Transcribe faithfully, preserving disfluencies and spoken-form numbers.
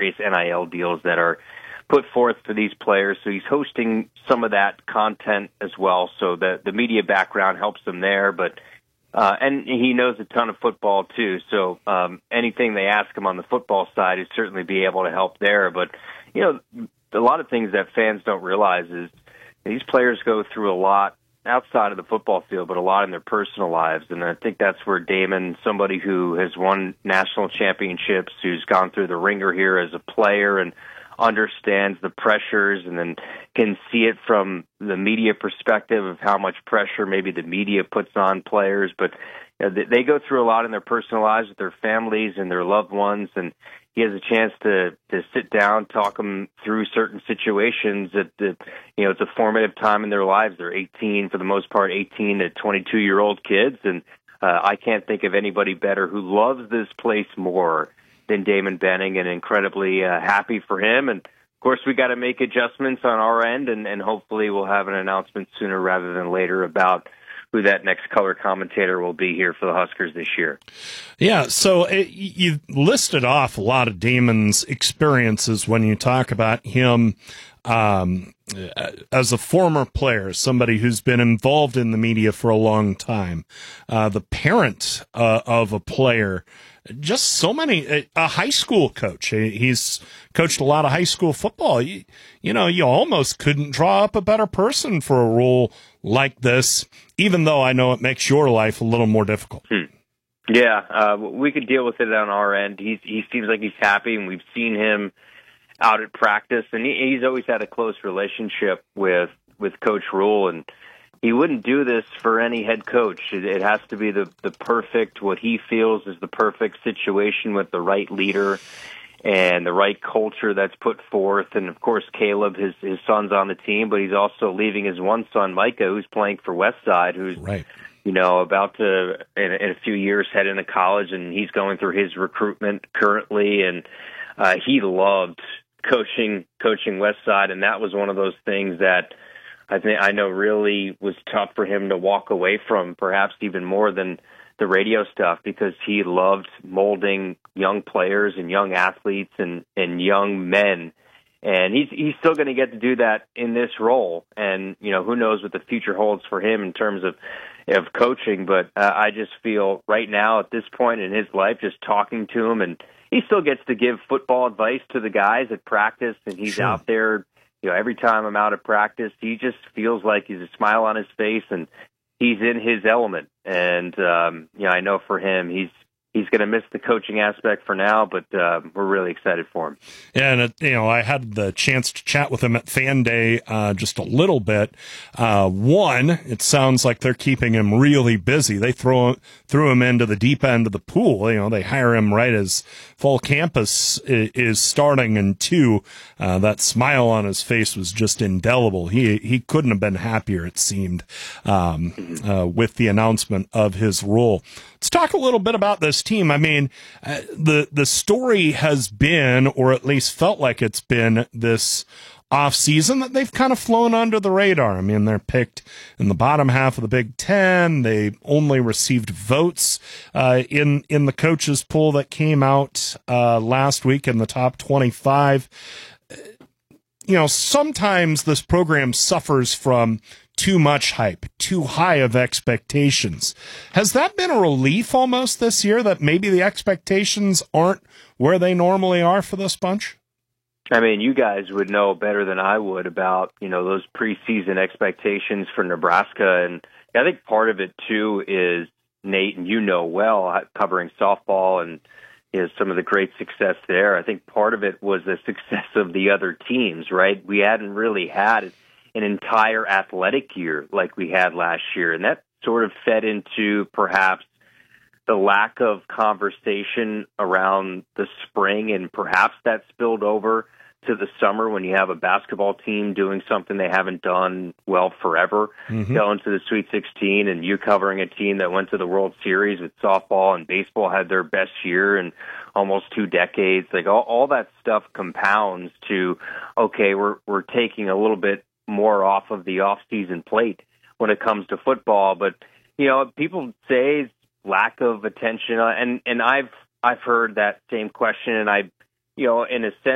various N I L deals that are put forth for these players. So he's hosting some of that content as well. So the, the media background helps him there, but, uh, and he knows a ton of football too. So, um, anything they ask him on the football side is certainly be able to help there. But, you know, a lot of things that fans don't realize is these players go through a lot outside of the football field, but a lot in their personal lives. And I think that's where Damon, somebody who has won national championships, who's gone through the ringer here as a player and understands the pressures and then can see it from the media perspective of how much pressure maybe the media puts on players. But you know, they go through a lot in their personal lives with their families and their loved ones, and he has a chance to, to sit down, talk them through certain situations that, that, you know, it's a formative time in their lives. They're eighteen, for the most part, eighteen to twenty-two-year-old kids, and uh, I can't think of anybody better who loves this place more than Damon Benning, and incredibly uh, happy for him. And, of course, we got to make adjustments on our end, and, and hopefully we'll have an announcement sooner rather than later about who that next color commentator will be here for the Huskers this year. Yeah, so it, you listed off a lot of Damon's experiences when you talk about him um, as a former player, somebody who's been involved in the media for a long time, uh, the parent uh, of a player, just so many, a high school coach. He's coached a lot of high school football. You, you know, you almost couldn't draw up a better person for a role like this, even though I know it makes your life a little more difficult. Hmm. Yeah, uh, we could deal with it on our end. He's, he seems like he's happy, and we've seen him out at practice, and he, he's always had a close relationship with, with Coach Rule, and he wouldn't do this for any head coach. It, it has to be the, the perfect, what he feels is the perfect situation with the right leader and the right culture that's put forth. And, of course, Caleb, his, his son's on the team, but he's also leaving his one son, Micah, who's playing for Westside, who's, right. you know, about to, in, in a few years, head into college, and he's going through his recruitment currently. And uh, he loved coaching, coaching Westside, and that was one of those things that I think I know really was tough for him to walk away from, perhaps even more than the radio stuff, because he loved molding young players and young athletes and, and young men. And he's he's still going to get to do that in this role. And, you know, who knows what the future holds for him in terms of, of coaching. But uh, I just feel right now at this point in his life, just talking to him, and he still gets to give football advice to the guys at practice, and he's sure. out there. You know, every time I'm out of practice, he just feels like he's a smile on his face, and he's in his element. And, um, you know, I know for him, he's he's going to miss the coaching aspect for now, but uh, we're really excited for him. Yeah, and, it, you know, I had the chance to chat with him at Fan Day uh, just a little bit. Uh, one, it sounds like they're keeping him really busy. They throw threw him into the deep end of the pool. You know, they hire him right as fall campus is, is starting. And two, uh, that smile on his face was just indelible. He he couldn't have been happier, it seemed, um, uh, with the announcement of his role. Let's talk a little bit about this team. I mean, uh, the the story has been, or at least felt like it's been, this off-season that they've kind of flown under the radar. I mean, they're picked in the bottom half of the Big Ten. They only received votes uh, in in the coaches poll that came out uh, last week in the top twenty-five. You know, sometimes this program suffers from too much hype, too high of expectations. Has that been a relief almost this year, that maybe the expectations aren't where they normally are for this bunch? I mean, you guys would know better than I would about, you know, those preseason expectations for Nebraska. And I think part of it, too, is, Nate, and you know well, covering softball and, you know, some of the great success there. I think part of it was the success of the other teams, right? We hadn't really had an entire athletic year like we had last year, and that sort of fed into perhaps the lack of conversation around the spring, and perhaps that spilled over to the summer when you have a basketball team doing something they haven't done well forever, mm-hmm. going to the Sweet sixteen, and you covering a team that went to the World Series with softball and baseball had their best year in almost two decades. Like all, all that stuff compounds to, okay, we're we're taking a little bit more off of the off-season plate when it comes to football. But, you know, people say lack of attention, and, and I've I've heard that same question, and I, you know, in a sense,